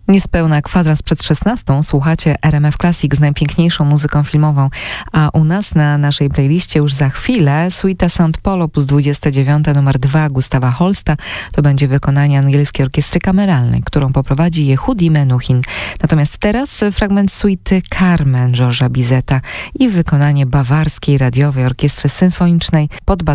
Niespełna kwadrans przed 16 słuchacie RMF Classic z najpiękniejszą muzyką filmową, a u nas na naszej playliście już za chwilę Suita St. Paul op. 29 numer 2 Gustawa Holsta. To będzie wykonanie angielskiej orkiestry kameralnej, którą poprowadzi Yehudi Menuhin. Natomiast teraz fragment suity Carmen Georgesa Bizeta i wykonanie bawarskiej radiowej orkiestry symfonicznej pod